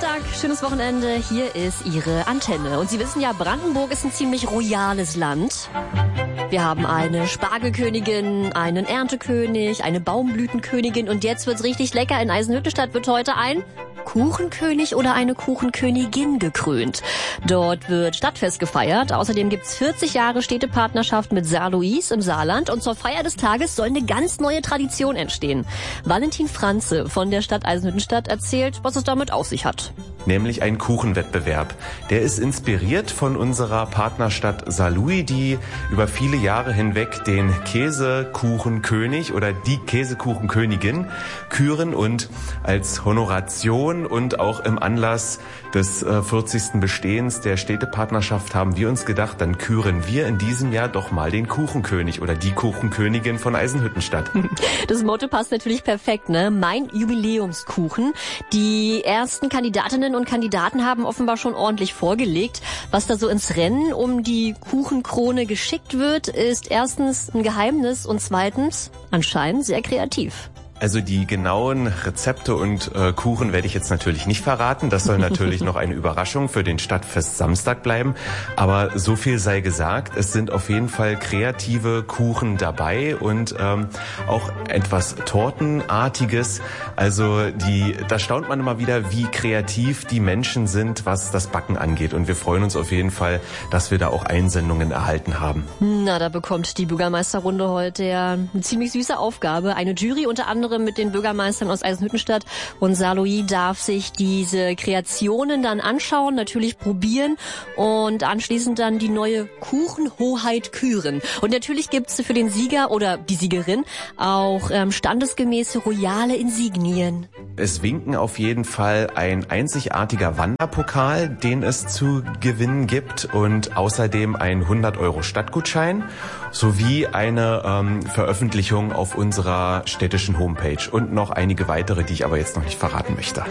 Samstag, schönes Wochenende. Hier ist Ihre Antenne. Und Sie wissen ja, Brandenburg ist ein ziemlich royales Land. Wir haben eine Spargelkönigin, einen Erntekönig, eine Baumblütenkönigin und jetzt wird's richtig lecker. In Eisenhüttenstadt wird heute ein Kuchenkönig oder eine Kuchenkönigin gekrönt. Dort wird Stadtfest gefeiert. Außerdem gibt's 40 Jahre Städtepartnerschaft mit Saarlouis im Saarland und zur Feier des Tages soll eine ganz neue Tradition entstehen. Valentin Franze von der Stadt Eisenhüttenstadt erzählt, was es damit auf sich hat. Nämlich ein Kuchenwettbewerb. Der ist inspiriert von unserer Partnerstadt Saarlouis, die über viele Jahre hinweg den Käsekuchenkönig oder die Käsekuchenkönigin küren und als Honoration und auch im Anlass des 40. Bestehens der Städtepartnerschaft haben wir uns gedacht, dann küren wir in diesem Jahr doch mal den Kuchenkönig oder die Kuchenkönigin von Eisenhüttenstadt. Das Motto passt natürlich perfekt, ne? Mein Jubiläumskuchen. Die ersten Kandidatinnen und Kandidaten haben offenbar schon ordentlich vorgelegt. Was da so ins Rennen um die Kuchenkrone geschickt wird, ist erstens ein Geheimnis und zweitens anscheinend sehr kreativ. Also die genauen Rezepte und Kuchen werde ich jetzt natürlich nicht verraten. Das soll natürlich noch eine Überraschung für den Stadtfest Samstag bleiben. Aber so viel sei gesagt, es sind auf jeden Fall kreative Kuchen dabei und auch etwas Tortenartiges. Also da staunt man immer wieder, wie kreativ die Menschen sind, was das Backen angeht. Und wir freuen uns auf jeden Fall, dass wir da auch Einsendungen erhalten haben. Na, da bekommt die Bürgermeisterrunde heute ja eine ziemlich süße Aufgabe. Eine Jury unter anderem mit den Bürgermeistern aus Eisenhüttenstadt und Saarlouis darf sich diese Kreationen dann anschauen, natürlich probieren und anschließend dann die neue Kuchenhoheit küren. Und natürlich gibt's für den Sieger oder die Siegerin auch standesgemäße royale Insignien. Es winken auf jeden Fall ein einzigartiger Wanderpokal, den es zu gewinnen gibt und außerdem ein 100€ Stadtgutschein sowie eine Veröffentlichung auf unserer städtischen Homepage und noch einige weitere, die ich aber jetzt noch nicht verraten möchte.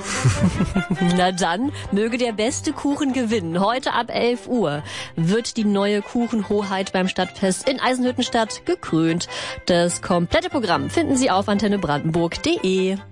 Na dann, möge der beste Kuchen gewinnen. Heute ab 11 Uhr wird die neue Kuchenhoheit beim Stadtfest in Eisenhüttenstadt gekrönt. Das komplette Programm finden Sie auf antennebrandenburg.de.